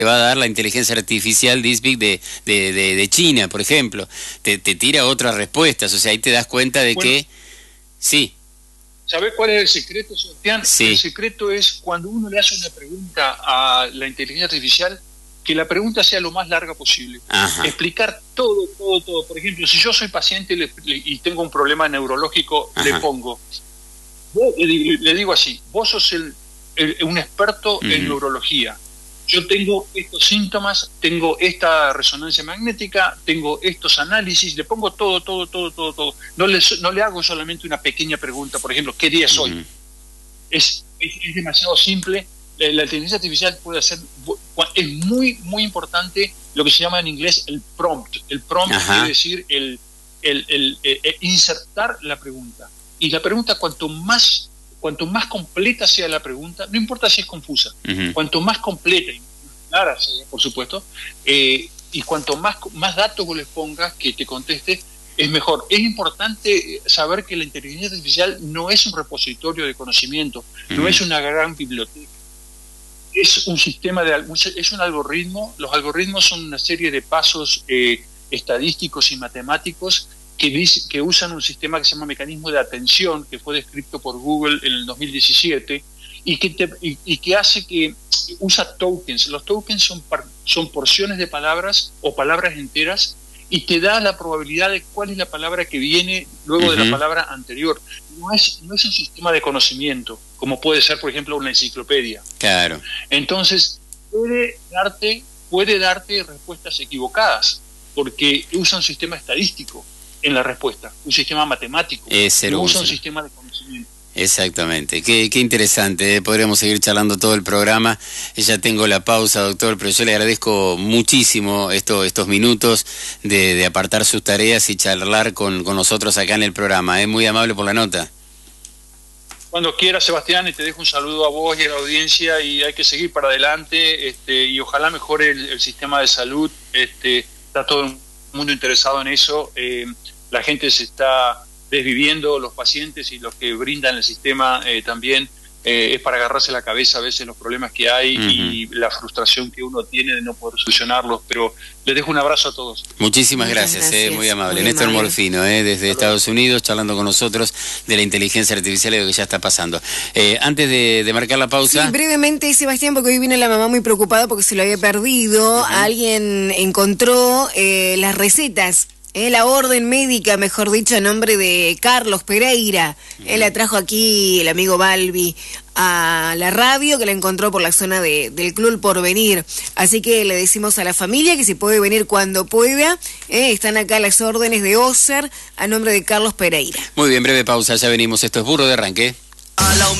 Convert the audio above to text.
va a dar la inteligencia artificial DeepSeek de China, por ejemplo. Te tira otras respuestas, o sea, ahí te das cuenta de que... Sí. ¿Sabés cuál es el secreto, Sebastián? Sí. El secreto es cuando uno le hace una pregunta a la inteligencia artificial, que la pregunta sea lo más larga posible. Ajá. Explicar todo. Por ejemplo, si yo soy paciente y tengo un problema neurológico, Ajá. le pongo, le digo así, vos sos un experto en neurología. Yo tengo estos síntomas, tengo esta resonancia magnética, tengo estos análisis, le pongo todo. No le hago solamente una pequeña pregunta, por ejemplo, ¿qué día es hoy? Es demasiado simple. La inteligencia artificial puede hacer, es muy importante lo que se llama en inglés el prompt. El prompt quiere decir el insertar la pregunta. Y la pregunta, cuanto más completa sea la pregunta, no importa si es confusa, cuanto más completa y clara sea, por supuesto, y cuanto más datos vos les pongas que te conteste, es mejor. Es importante saber que la inteligencia artificial no es un repositorio de conocimiento, no es una gran biblioteca. Es un sistema es un algoritmo. Los algoritmos son una serie de pasos estadísticos y matemáticos que usan un sistema que se llama mecanismo de atención, que fue descrito por Google en el 2017, y que hace que usa tokens. Los tokens son porciones de palabras o palabras enteras, y te da la probabilidad de cuál es la palabra que viene luego de la palabra anterior. No es un sistema de conocimiento, como puede ser, por ejemplo, una enciclopedia. Claro. Entonces, puede darte respuestas equivocadas, porque usa un sistema estadístico en la respuesta, un sistema matemático, no usa un sistema de conocimiento. Exactamente, qué interesante, podríamos seguir charlando todo el programa. Ya tengo la pausa, doctor, pero yo le agradezco muchísimo estos minutos de apartar sus tareas y charlar con nosotros acá en el programa. Es muy amable por la nota. Cuando quieras, Sebastián, y te dejo un saludo a vos y a la audiencia, y hay que seguir para adelante, y ojalá mejore el sistema de salud. Está todo el mundo interesado en eso. La gente se está desviviendo, los pacientes y los que brindan el sistema también. Es para agarrarse la cabeza a veces los problemas que hay y la frustración que uno tiene de no poder solucionarlos, pero les dejo un abrazo a todos. Muchísimas gracias. Muy amable. Néstor Morfino, desde Estados Unidos, charlando con nosotros de la inteligencia artificial y de lo que ya está pasando. Antes de marcar la pausa... Sí, brevemente, Sebastián, porque hoy viene la mamá muy preocupada porque se lo había perdido. Alguien encontró las recetas, la orden médica, mejor dicho, a nombre de Carlos Pereira. Él la trajo aquí el amigo Balbi a la radio, que la encontró por la zona del Club Porvenir. Así que le decimos a la familia que si puede venir cuando pueda. Están acá las órdenes de Oser a nombre de Carlos Pereira. Muy bien, breve pausa, ya venimos. Esto es Burro de Arranque.